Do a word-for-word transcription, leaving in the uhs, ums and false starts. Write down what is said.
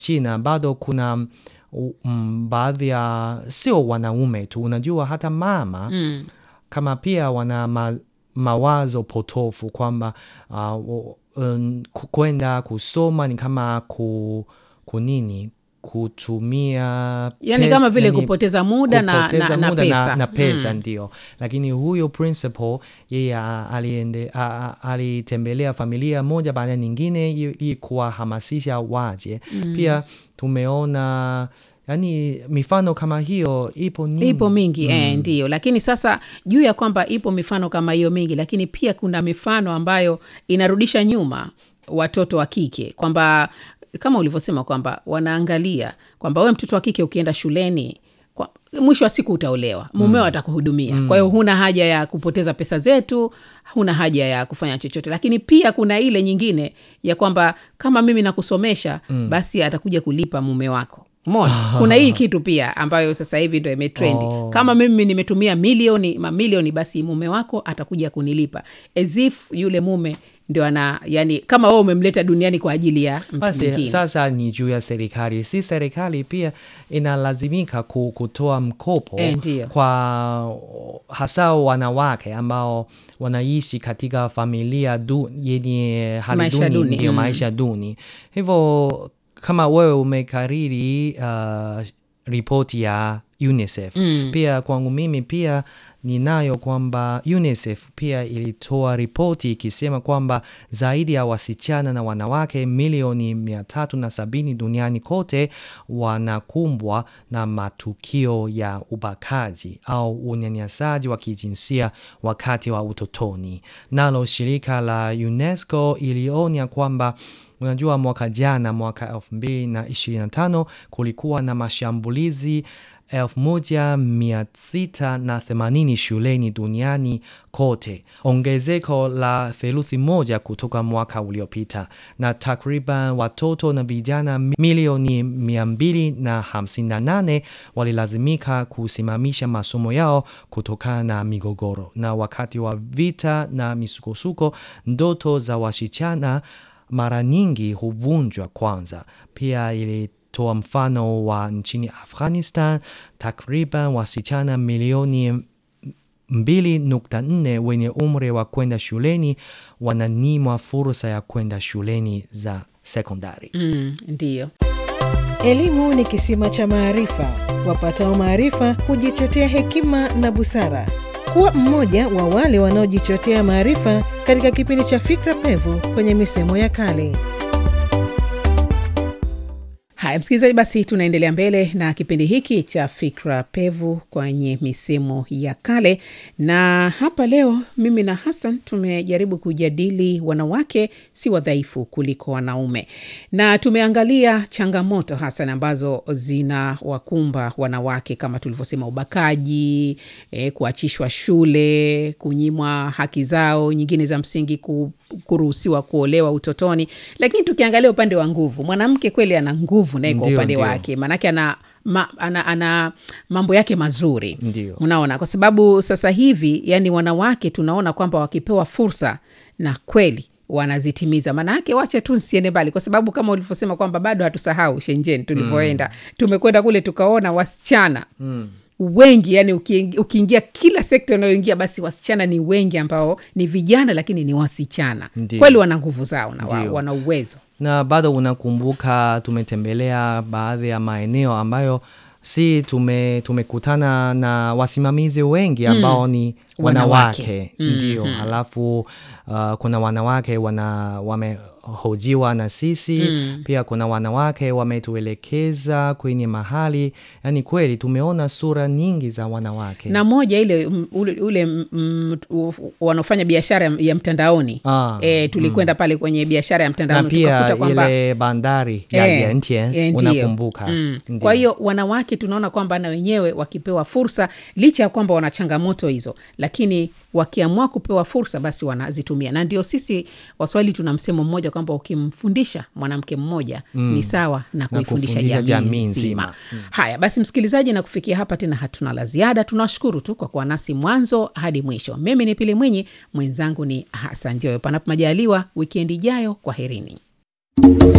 China bado kuna um, baadhi ya sio wanaume tu, unajua hata mama mm. kama pia wana ma, mawazo potofu kwamba uh, um, kwenda kusoma ni kama ku, kunini kutumia yani pesa, kama vile yani kupoteza muda, kupoteza na, na, muda na pesa, na, na pesa mm. ndio. Lakini huyo principal yeye aliende alitembelea familia moja baada nyingine ili kuwahamasisha waje mm. Pia tumeona yani mifano kama hiyo ipo mingi. Ipo mingi mm. eh, ndio. Lakini sasa juu ya kwamba ipo mifano kama hiyo mingi, lakini pia kuna mifano ambayo inarudisha nyuma watoto wa kike, kwamba kama ulivyosema kwamba wanaangalia kwamba wewe mtoto wa kike ukienda shuleni kwa, mwisho wa siku utaolewa, mumeo mm. atakuhudumia mm. kwa hiyo huna haja ya kupoteza pesa zetu, huna haja ya kufanya chochote. Lakini pia kuna ile nyingine ya kwamba kama mimi nakusomesha mm. basi atakuja kulipa mume wako. Mona, kuna hii kitu pia ambayo sasa hivi ndio imetrendi. Oh. Kama mimi nimetumia milioni, mamilioni, basi mume wako atakuja kunilipa. As if yule mume ndio ana, yani kama wewe umemleta duniani kwa ajili ya mtu mwingine. Sasa ni juu ya serikali. Si serikali pia inalazimika kutoa mkopo e, kwa hasa wanawake ambao wanaishi katika familia du, yenye hali duni, ndio mm. maisha duni. Hivyo kama wewe umekariri uh, ripoti ya UNICEF mm. pia kwangu mimi pia ninayo kwamba UNICEF pia ilitoa ripoti ikisema kwamba zaidi ya wasichana na wanawake milioni mia tatu na sabini duniani kote wanakumbwa na matukio ya ubakaji au unyanyasaji wa kijinsia wakati wa utotoni. Nalo shirika la UNESCO ilionya kwamba unajua mwaka jana, mwaka elfu mbili na ishirini na tano kulikuwa na mashambulizi elfu moja mia sita na themanini shuleni duniani kote, ongezeko la theluthi moja kutoka mwaka uliopita, na takriban watoto na vijana milioni mia mbili na hamsini na nane walilazimika kusimamisha masomo yao kutokana na migogoro. Na wakati wa vita na misukosuko, ndoto za wasichana mara nyingi huvunjwa kwanza. Pia ili toa mfano wa nchini Afghanistan, takriban wasichana milioni mbili nukta nne wenye umri wa kwenda shuleni wananyimwa fursa ya kwenda shuleni za sekondari. Mm, ndiyo. Elimu ni kisima cha maarifa. Wapatao maarifa hujichotea hekima na busara. Kuwa mmoja wa wale wanaojichotea maarifa katika kipindi cha Fikra Pevu kwenye misemo ya kale. Haya msikilizaji, basi tunaendelea mbele na kipindi hiki cha Fikra Pevu kwenye misemo ya kale. Na hapa leo mimi na Hassan tumejaribu kujadili wanawake si wadhaifu kuliko wanaume. Na tumeangalia changamoto Hassan ambazo zina wakumba wanawake, kama tulivyosema ubakaji, eh, kuachishwa shule, kunyimwa haki zao nyingine za msingi, ku kuruhusiwa kuolewa utotoni. Lakini tukiangalia upande wa nguvu, mwanamke kweli ana nguvu naye kwa upande wake, manake ana, ma, ana ana mambo yake mazuri. Ndiyo. Unaona, kwa sababu sasa hivi yani wanawake tunaona kwamba wakipewa fursa na kweli wanazitimiza. Manake wacha tu nsiende mbali, kwa sababu kama ulivyosema kwamba bado hatusahau Shenzhen tulivyoenda. Mm. Tumekwenda kule tukaona wasichana mm. wengi, yani ukiingia kila sekta unayoingia basi wasichana ni wengi ambao ni vijana lakini ni wasichana. Ndiyo. Kweli wana nguvu zao na wa, wana uwezo. Na bado unakumbuka tumetembelea baadhi ya maeneo ambayo si tume tumekutana na wasimamizi wengi ambao mm. ni wanawake, wanawake. Mm. Ndiyo. Mm. Halafu uh, kuna wanawake wana wame hojiwa na sisi mm. pia kuna wanawake wametuelekeza kwenye mahali, yani kweli tumeona sura nyingi za wanawake. Na moja ile ule, ule m, wanafanya biashara ya mtandaoni ah, e, tulikwenda mm. pale kwenye biashara ya mtandaoni tukakuta kwamba ile bandari ya e, Yantian e, unakumbuka. Mm. Kwa hiyo wanawake tunaona kwamba na wenyewe wakipewa fursa, licha ya kwamba wana changamoto hizo, lakini wakiamua kupewa fursa basi wanazitumia. Na ndio sisi Waswahili tuna msemo mmoja kwamba ukimfundisha mwanamke mmoja mm. ni sawa na kuifundisha jamii, jamii nzima. Mm. Haya basi msikilizaji, na kufikia hapa tena hatuna la ziada. Tunashukuru tu kwa kuwa nasi mwanzo hadi mwisho. Mimi ni Pili Mwinyi, mwenzangu ni Hassan Joyo. Panapo majaliwa wikendi ijayo, kwaherini.